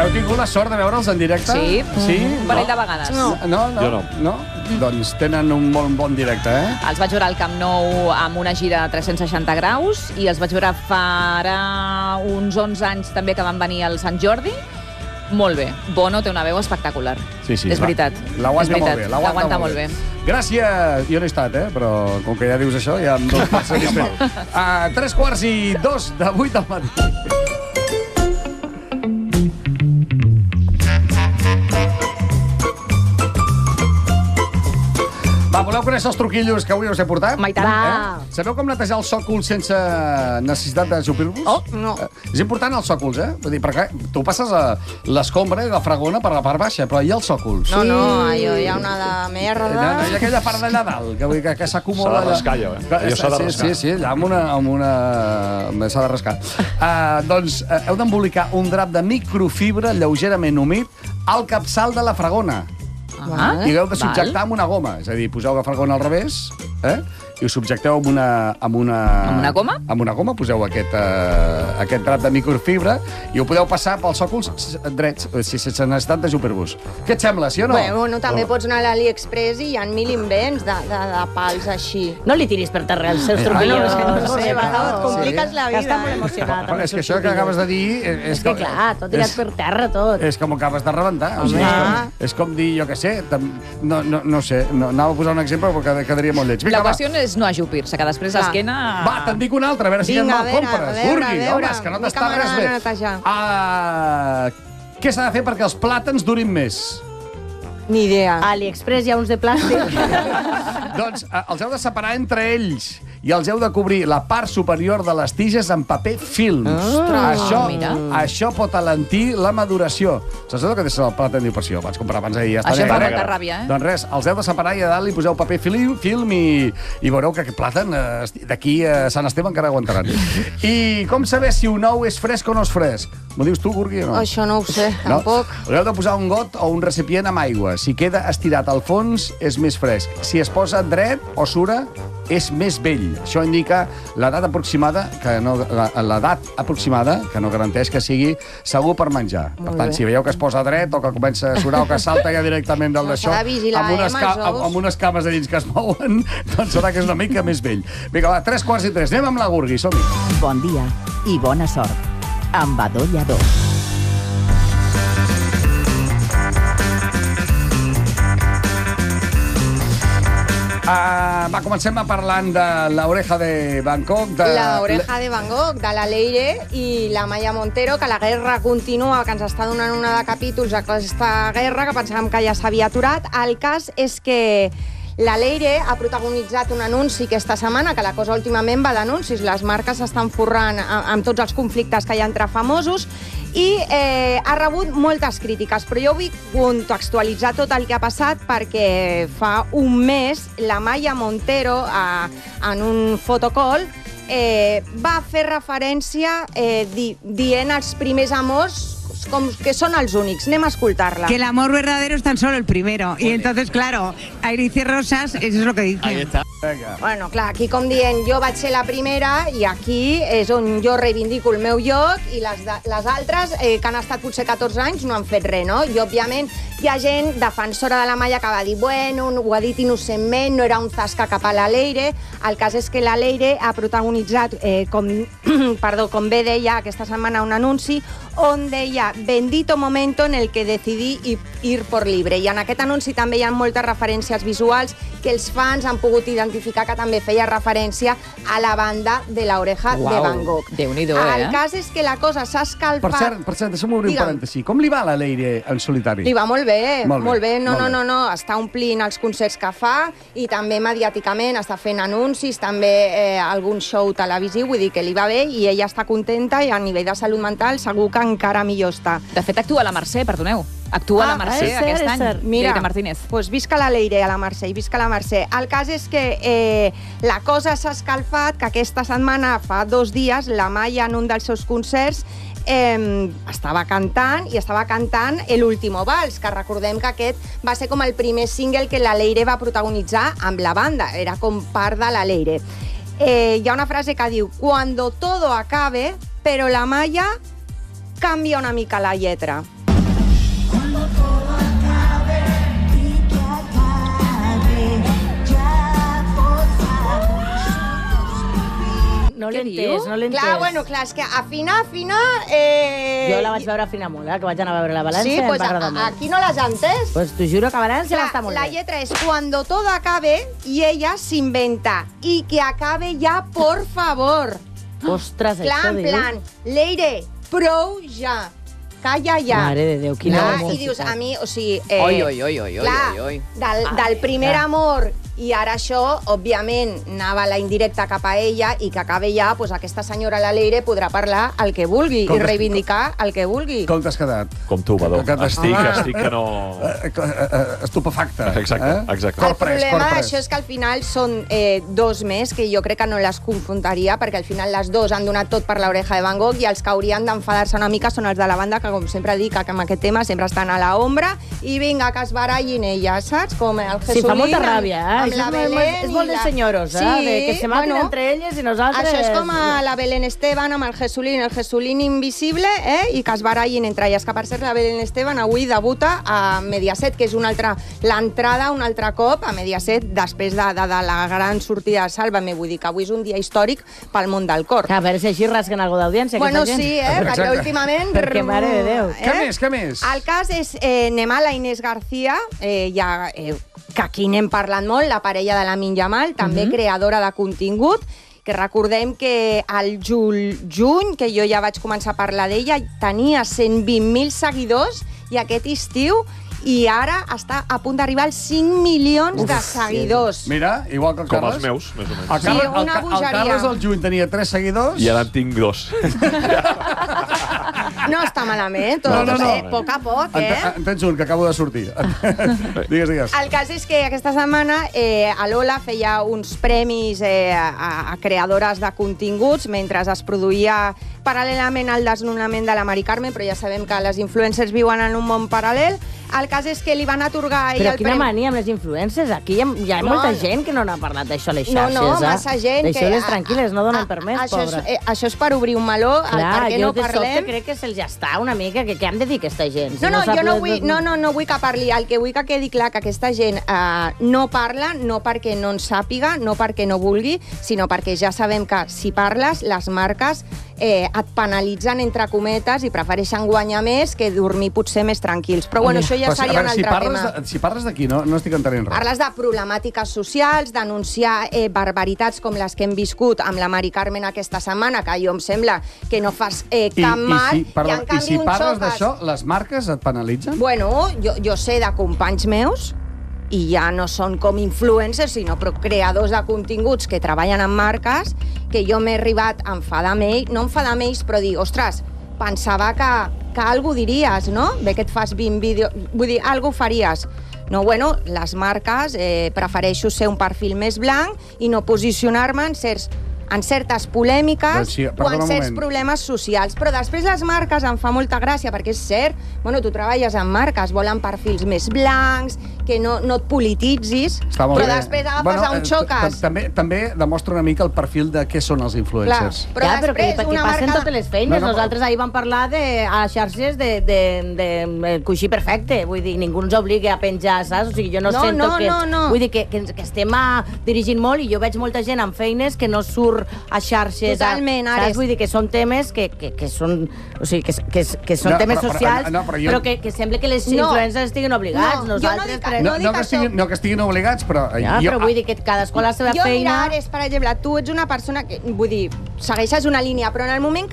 Heu tingut la sort de veure'ls en directe? Sí, sí? un parell de vegades. No? Jo no. Doncs tenen un molt bon directe, eh? Els vaig veure al Camp Nou amb una gira de 360 graus i els vaig veure farà uns 11 anys també que van venir al Sant Jordi. Molt bé. Bono té una veu espectacular. Sí, És veritat. L'aguanta molt bé. L'aguanta molt bé. Gràcies. Jo no he estat, però com que ja dius això, ja em dono per satisfet. 3:45 de 8 del matí. Va, voleu conèixer els truquillos que avui us he portat? I tant. Sabeu com netejar el sòcol sense necessitat d'ajupir-vos? Oh, no. És important els sòcols, Vull dir, perquè tu passes l'escombra i la fragona per la part baixa, però hi ha els sòcols. No, allò hi ha una de merda. No, hi ha aquella part d'allà dalt, que s'acumula... S'ha de rascar, allò, Allò s'ha de rascar. Sí, allà amb una... S'ha de rascar. Doncs heu d'embolicar un drap de microfibra lleugerament humit al capçal de la fragona. I l'heu de subjectar amb una goma. És a dir, poseu la fragona al revés, i ho subjecteu amb una... Amb una goma? Amb una goma, poseu aquest drap de microfibra i ho podeu passar pels sòcols drets, sense necessitat d'ajupir-vos. Què et sembla, sí o no? Bueno, també pots anar a l'AliExpress i hi ha 1000 invents de pals així. No li tiris per terra els seus truquillos. No sé, et compliques la vida. Que està molt emocionat. És que això que acabes de dir... És que clar, tot tirat per terra, tot. És com acabes de rebentar. És com dir, jo què sé, no sé, anava a posar un exemple però quedaria molt lleig. La qüestió és no ajupir-se, que després l'esquena... Va, te'n dic una altra, a veure si ja me'l compres. Urgui, home, és que no t'està res bé. Què s'ha de fer perquè els plàtans durin més? Ni idea. A AliExpress hi ha uns de plàstic. Doncs els heu de separar entre ells i els heu de cobrir la part superior de les tiges amb paper film. Això pot alentir la maduració. Saps el que té el plàtan? Diu, per si ho vaig comprar abans ahir. Això fa molta ràbia, Doncs res, els heu de separar i a dalt li poseu paper film i veureu que aquest plàtan d'aquí a Sant Esteve encara aguantaran. I com saber si un ou és fresc o no és fresc? M'ho dius tu, Gurgui, o no? Això no ho sé, tampoc. Heu de posar un got o un recipient amb aigua. Si queda estirat al fons, és més fresc. Si es posa dret o sura, és més vell. Això indica l'edat aproximada, que no garanteix que sigui segur per menjar. Per tant, si veieu que es posa dret o que comença a surar o que salta ja directament del d'això, amb unes cames de dins que es mouen, doncs serà que és una mica més vell. Vinga, va, 3:45. Anem amb la Gurgui, som-hi. Bon dia i bona sort. Amb Adó Lladó. Va, comencem parlant de l'Oreja de Bangkok. L'Oreja de Bangkok, de la Leire i la Maya Montero, que la guerra continua, que ens està donant una de capítols d'aquesta guerra, que pensàvem que ja s'havia aturat. El cas és que la Leire ha protagonitzat un anunci aquesta setmana, que la cosa últimament va d'anuncis. Les marques s'estan forrant amb tots els conflictes que hi ha entre famosos i ha rebut moltes crítiques, però jo vull contextualitzar tot el que ha passat perquè fa un mes la Maya Montero, en un fotocall, va fer referència dient els primers amors com que son els únics. Anem a escoltar-la. Que el amor verdadero es tan solo el primero. Y entonces, claro, Airiz Rosas, eso es lo que dice. Ahí está. Bueno, clar, aquí com dient jo vaig ser la primera i aquí és on jo reivindico el meu lloc i les altres que han estat potser 14 anys no han fet res, no? I, òbviament, hi ha gent defensora de la Maya que va dir, bueno, ho ha dit innocentment, no era un zasca cap a la Leire. El cas és que la Leire ha protagonitzat, com bé deia aquesta setmana, un anunci on deia bendito momento en el que decidí ir por libre. I en aquest anunci també hi ha moltes referències visuals que els fans han pogut identificar que també feia referència a la banda de l'Oreja de Bangkok. Déu-n'hi-do, El cas és que la cosa s'ha escalfat... Per cert, deixa'm obrir un parèntesi. Com li va a la Leire en solitari? Li va molt bé, molt bé. No, està omplint els concerts que fa i també mediàticament està fent anuncis, també algun show televisiu, vull dir que li va bé i ella està contenta i a nivell de salut mental segur que encara millor està. De fet, actua a la Mercè, perdoneu. Actua a la Mercè aquest any. Mira, Leire Martínez. Doncs visca la Leire a la Mercè i visca la Mercè. El cas és que la cosa s'ha escalfat, que aquesta setmana, fa 2 dies, la Maya en un dels seus concerts estava cantant El último vals, que recordem que aquest va ser com el primer single que la Leire va protagonitzar amb la banda, era com part de la Leire. Hi ha una frase que diu cuando todo acabe, però la Maya canvia una mica la lletra. No l'he entès, no l'he entès. Clar, bueno, clar, és que afinar... Jo la vaig veure afinar molt, que vaig anar a veure la València, Sí, pues em va agradar molt. aquí no l'has entès. Pues t'ho juro que a València va Clar, estar molt la bé. lletra és cuando todo acabe y ella s'inventa. Y que acabe ya, por favor. Ostres, Clar, això en diu. plan, Leire, prou ja. Calla ja. Mare de Déu, quina Clar, necessitat. i dius, a mi, o sigui... Oi, oi, oi, oi, clar, oi, oi. del primer amor i ara això, òbviament, anava la indirecta cap a ella i que acabe ja, doncs aquesta senyora, la Leire, podrà parlar el que vulgui i reivindicar el que vulgui. Com t'has quedat? Com tu, Badó. Estic que no... Estupefacte. Exacte. El problema d'això és que al final són dos més, que jo crec que no les confrontaria, perquè al final les dos han donat tot per l'oreja de Van Gogh i els que haurien d'enfadar-se una mica són els de la banda, que com sempre dic, que amb aquest tema sempre estan a l'ombra i vinga, que es barallin elles, saps? Com el Jesulín... Sí, fa molta ràbia, amb la Belén és molt de senyoros, de que se matin entre elles i nosaltres... Això és com a la Belén Esteban amb el Jesulín invisible, i que es barallin entre elles. Que per cert, la Belén Esteban avui debuta a Mediaset, que és l'entrada un altre cop a Mediaset després de la gran sortida de Sálvame. Vull dir que avui és un dia històric pel món del cor. A veure si així rasquen alguna d'audiència. Bueno, sí, perquè últimament... Perquè, mare de Déu. Què més? El cas és anem a la Inés García, que aquí n'hem parlat molt, la parella de la Lamin Yamal, també creadora de contingut, que recordem que al juny, que jo ja vaig començar a parlar d'ella, tenia 120.000 seguidors i aquest estiu i ara està a punt d'arribar als 5 milions de seguidors. Mira, igual que el Carles. Com els meus, més o menys. Una bogeria. El Carles al juny tenia 3 seguidors. I ara en tinc 2. No està malament, No. poc a poc, En tens un, que acabo de sortir. Digues. El cas és que aquesta setmana a l'Ola feia uns premis a creadores de continguts mentre es produïa paral·lelament al desnonament de la Mari Carmen, però ja sabem que les influencers viuen en un món paral·lel. El cas és que li van atorgar a ella Però quina mania amb les influencers. Aquí hi ha molta gent que no n'ha parlat d'això a les xarxes. No, massa gent. Deixeu-les tranquil·les, no donen per més, pobres. Això és per obrir un meló, per què no parlem. Jo de sobte crec que se'ls ja està una mica, que han de dir aquesta gent. No vull que parli. El que vull que quedi clar que aquesta gent no parla, no perquè no en sàpiga, no perquè no vulgui, sinó perquè ja sabem que si parles, les marques et penalitzen entre cometes i prefereixen guanyar més que dormir potser més tranquils. Però bueno, això ja seria un altre tema. Si parles d'aquí, no estic entenent res. Parles de problemàtiques socials, denunciar barbaritats com les que hem viscut amb la Mari Carmen aquesta setmana, que jo em sembla que no fas cap mal. I si parles d'això, les marques et penalitzen? Bueno, jo sé de companys meus i ja no són com influencers, sinó creadors de continguts que treballen en marques, que jo m'he arribat a enfadar amb ells, no enfadar amb ells, però dir, ostres, pensava que algú diries, no? Bé que et fas 20 vídeos... Vull dir, algú faries. No, bueno, les marques prefereixo ser un perfil més blanc i no posicionar-me en certes polèmiques o en certs problemes socials. Però després les marques em fa molta gràcia, perquè és cert, bueno, tu treballes en marques, volen perfils més blancs, que no et polititzis, però després agafes a un xoques. També demostra una mica el perfil de què són els influencers. Però perquè passen totes les feines. Nosaltres ahir vam parlar a xarxes de coixí perfecte. Vull dir, ningú ens obligui a penjar, saps? O sigui, jo no sento que... Vull dir, que estem dirigint molt i jo veig molta gent amb feines que no surt a xarxes. Totalment, Ares. Vull dir que són temes que són... O sigui, que són temes socials, però que sembla que les influencers estiguin obligats. No que estiguin obligats, però... Però vull dir que cadascú la seva feina... Jo, mira, Ares, per exemple, tu ets una persona que, vull dir, segueixes una línia, però en el moment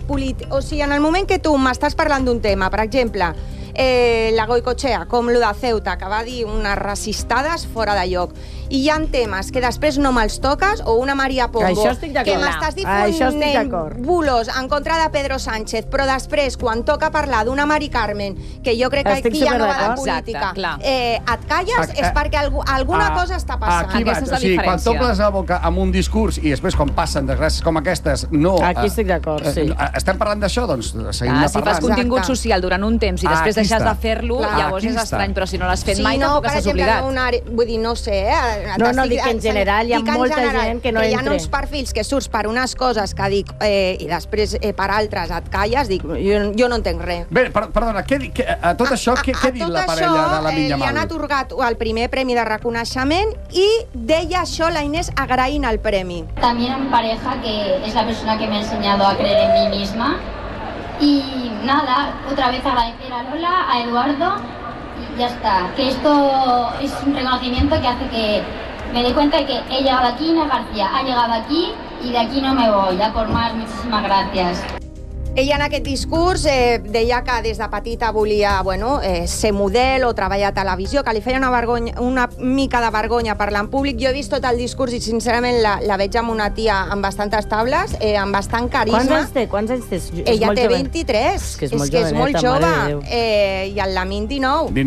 que tu m'estàs parlant d'un tema, per exemple, la Goicoechea, com lo de Ceuta, que va dir unes racistades fora de lloc, i hi ha temes que després no me'ls toques, o una Maria Pombo, que m'estàs difonent bulos en contra de Pedro Sánchez, però després, quan toca parlar d'una Mari Carmen, que jo crec que aquí ja no va de política, et calles, és perquè alguna cosa està passant. Aquesta és la diferència. Quan t'omples la boca amb un discurs i després, quan passen desgràcies com aquestes, no... Aquí estic d'acord, sí. Estem parlant d'això, doncs seguim parlant. Si fas contingut social durant un temps i després deixes de fer-lo, llavors és estrany, però si no l'has fet mai tampoc estàs obligat. Vull dir, no sé, No, dic en general, hi ha molta gent que no entra. Hi ha uns perfils que surts per unes coses que dic i després per altres et calles, dic, jo no entenc res. Bé, perdona, a tot això, què ha dit la parella de la Minya Mal? Li han atorgat el primer premi de reconeixement i deia això la Inés agraint el premi. También a mi pareja, que es la persona que me ha enseñado a creer en mí misma. Y nada, otra vez agradecer a Lola, a Eduardo, y ya está. Que esto es un reconocimiento que hace que me dé cuenta de que he llegado aquí, Inés García ha llegado aquí y de aquí no me voy. Ya por más, muchísimas gracias. Ella en aquest discurs deia que des de petita volia ser model o treballar a televisió, que li feia una mica de vergonya parlar en públic. Jo he vist tot el discurs i sincerament la veig amb una tia amb bastantes tables, amb bastant carisma. Quants anys té? Ella té 23, és que és molt jove. I el Lamin 19.